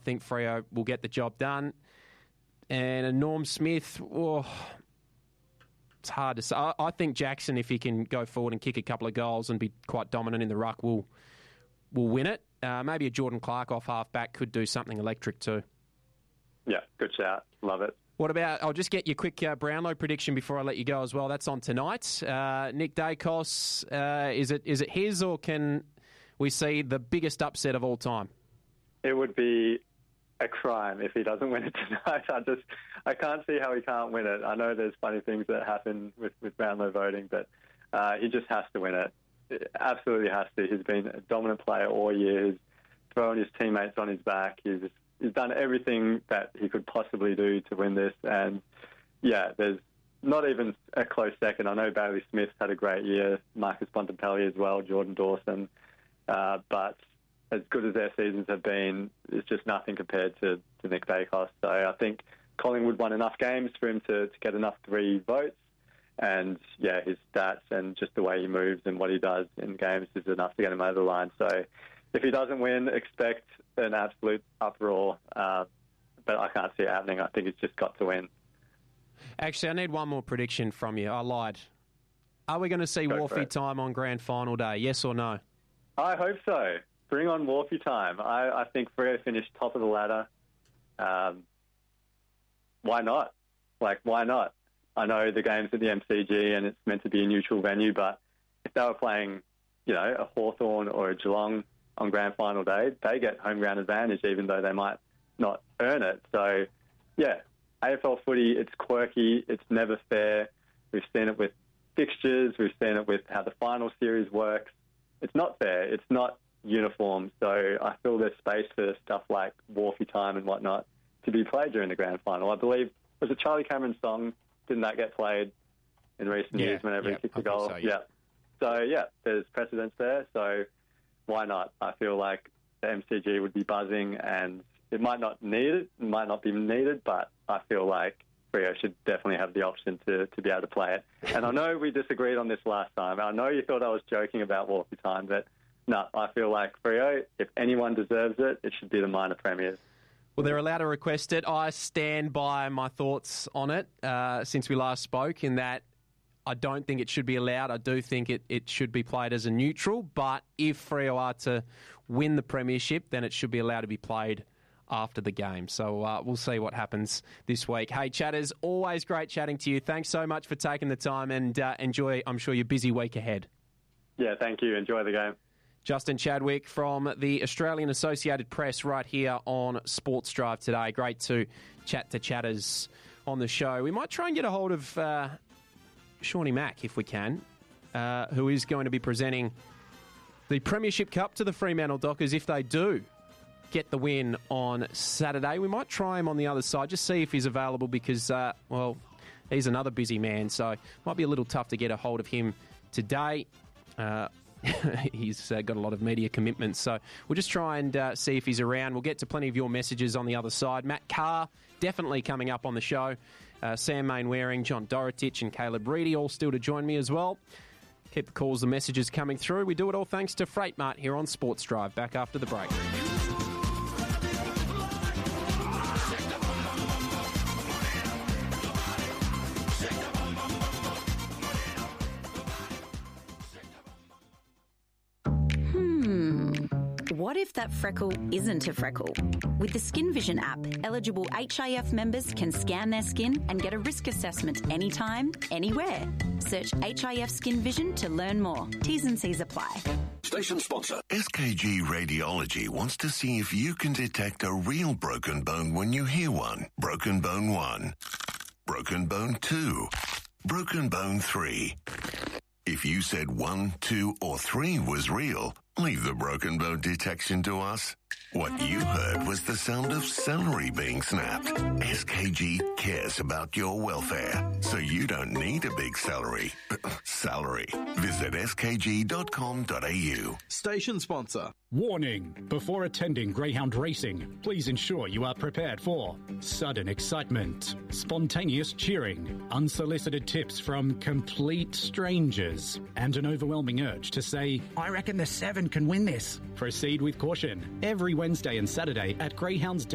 think Freo will get the job done. And a Norm Smith, it's hard to say. I think Jackson, if he can go forward and kick a couple of goals and be quite dominant in the ruck, will win it. Maybe a Jordan Clark off half-back could do something electric too. Yeah, good shout. Love it. What about, I'll just get your quick Brownlow prediction before I let you go as well. That's on tonight. Nick Dacos, is it his, or can we see the biggest upset of all time? It would be a crime if he doesn't win it tonight. I can't see how he can't win it. I know there's funny things that happen with Brownlow voting, but he just has to win it. It absolutely has to. He's been a dominant player all year. He's thrown his teammates on his back. He's done everything that he could possibly do to win this. And, yeah, there's not even a close second. I know Bailey Smith had a great year, Marcus Bontempelli as well, Jordan Dawson. But as good as their seasons have been, it's just nothing compared to Nick Dacos. So I think Collingwood won enough games for him to get enough 3 votes. And, yeah, his stats and just the way he moves and what he does in games is enough to get him over the line. So if he doesn't win, expect an absolute uproar. But I can't see it happening. I think it's just got to win. Actually, I need one more prediction from you. I lied. Are we going to see Wharfie time on Grand Final day? Yes or no? I hope so. Bring on Wharfie time. I think Freo finished top of the ladder. Why not? Why not? I know the game's at the MCG and it's meant to be a neutral venue, but if they were playing, a Hawthorn or a Geelong on Grand Final day, they get home ground advantage even though they might not earn it. So, yeah, AFL footy, it's quirky, it's never fair. We've seen it with fixtures, we've seen it with how the final series works. It's not fair, it's not uniform, so I feel there's space for stuff like Wharfie time and whatnot to be played during the Grand Final. I believe, was it Charlie Cameron's song? Didn't that get played in recent years whenever he kicked a goal? So, there's precedence there. So why not? I feel like the MCG would be buzzing and it might not be needed, but I feel like Freo should definitely have the option to be able to play it. And I know we disagreed on this last time. I know you thought I was joking about Wharfie time, but no, I feel like Freo, if anyone deserves it, it should be the minor premiers. Well, they're allowed to request it. I stand by my thoughts on it since we last spoke, in that I don't think it should be allowed. I do think it should be played as a neutral, but if Freo are to win the premiership, then it should be allowed to be played after the game. So we'll see what happens this week. Hey, chatters, always great chatting to you. Thanks so much for taking the time and enjoy, I'm sure, your busy week ahead. Yeah, thank you. Enjoy the game. Justin Chadwick from the Australian Associated Press right here on Sports Drive today. Great to chat to chatters on the show. We might try and get a hold of Shawnee Mack if we can, who is going to be presenting the Premiership Cup to the Fremantle Dockers if they do get the win on Saturday. We might try him on the other side, just see if he's available because, he's another busy man, so it might be a little tough to get a hold of him today. He's got a lot of media commitments, so we'll just try and see if he's around. We'll get to plenty of your messages on the other side. Matt Carr definitely coming up on the show. Sam Mainwaring, John Dorotich and Caleb Reedy all still to join me as well. Keep the calls, the messages coming through. We do it all thanks to Freight Mart here on Sports Drive. Back after the break. What if that freckle isn't a freckle? With the Skin Vision app, eligible HIF members can scan their skin and get a risk assessment anytime, anywhere. Search HIF Skin Vision to learn more. T's and C's apply. Station sponsor. SKG Radiology wants to see if you can detect a real broken bone when you hear one. Broken bone 1. Broken bone 2. Broken bone 3. If you said 1, 2, or 3 was real, leave the broken bone detection to us. What you heard was the sound of celery being snapped. SKG cares about your welfare, so you don't need a big salary. Visit skg.com.au. Station sponsor. Warning! Before attending greyhound racing, please ensure you are prepared for sudden excitement, spontaneous cheering, unsolicited tips from complete strangers, and an overwhelming urge to say, "I reckon the 7 can win this." Proceed with caution. Every Wednesday and Saturday at Greyhounds